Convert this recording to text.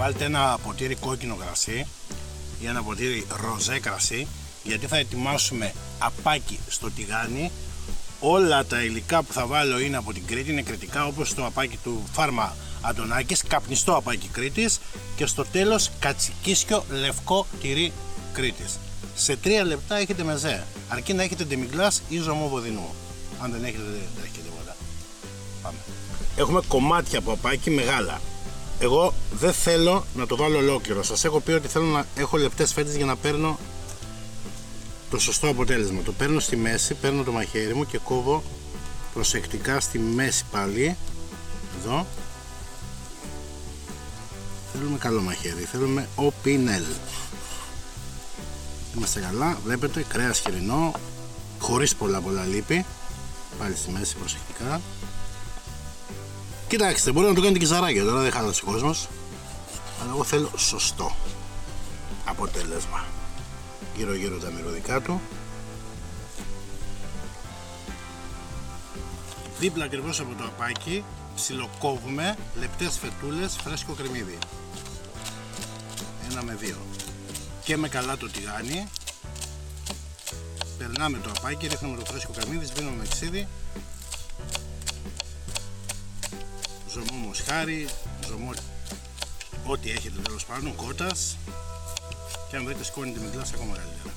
βάλτε ένα ποτήρι κόκκινο κρασί ή ένα ποτήρι ροζέ κρασί, γιατί θα ετοιμάσουμε απάκι στο τηγάνι. Όλα τα υλικά που θα βάλω είναι από την Κρήτη, είναι κρητικά, όπως το απάκι του Φάρμα Αντωνάκης, καπνιστό απάκι Κρήτης, και στο τέλος κατσικίσιο λευκό τυρί Κρήτης. Σε 3 λεπτά έχετε μεζέ, αρκεί να έχετε ντεμιγκλάς ή ζωμό βοδινού. Αν δεν έχετε, δεν έχετε τίποτα. Πάμε. Έχουμε κομμάτια από απάκι μεγάλα. Εγώ δεν θέλω να το βάλω ολόκληρο. Σας έχω πει ότι θέλω να έχω λεπτές φέτες για να παίρνω το σωστό αποτέλεσμα. Το παίρνω στη μέση, παίρνω το μαχαίρι μου και κόβω προσεκτικά στη μέση πάλι. Εδώ. Θέλουμε καλό μαχαίρι, θέλουμε οπινέλ. Είμαστε καλά, βλέπετε, κρέας χοιρινό, χωρίς πολλά λίπη. Πάλι στη μέση προσεκτικά. Κοιτάξτε, μπορεί να το κάνετε και ζαράκια, τώρα δεν χάλασε ο κόσμος. Αλλά εγώ θέλω σωστό αποτέλεσμα. Γύρω γύρω τα μυρωδικά του. Δίπλα ακριβώς από το απάκι ψιλοκόβουμε λεπτές φετούλες φρέσκο κρεμμύδι. 1 με 2. Και με καλά το τηγάνι. Περνάμε το απάκι, ρίχνουμε το φρέσκο κρεμμύδι, σβήνουμε με ξύδι. Ζωμό μοσχάρι, ζωμό ό,τι έχετε τέλος πάντων, κότας. Και αν βρείτε σκόνη τη μυγκλάς ακόμα καλύτερα.